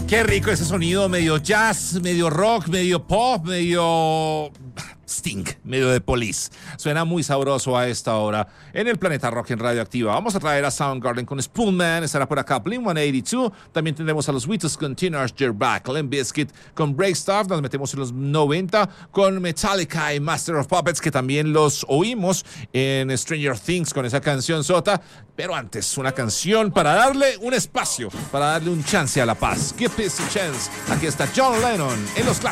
Qué rico ese sonido, medio jazz, medio rock, medio pop, medio Sting, medio de Police. Suena muy sabroso a esta hora en el Planeta Rock en Radioactiva. Vamos a traer a Soundgarden con Spoonman, estará por acá Blink-182. También tendremos a los Wheatus con Teenage Dirtbag, Limp Bizkit con Break Stuff. Nos metemos en los 90 con Metallica y Master of Puppets, que también los oímos en Stranger Things con esa canción sota. Pero antes, una canción para darle un espacio, para darle un chance a la paz. Give peace a chance. Aquí está John Lennon en los clásicos.